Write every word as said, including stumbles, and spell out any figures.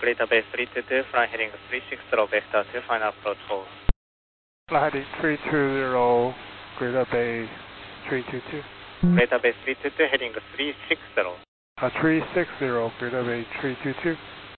Greater Bay three two two, fly heading three six zero, vector two, final approach hold. Fly heading three two zero, Greater Bay three two two. Greater Bay three two two, heading three six zero. Uh, three six zero, Greater Bay three two two.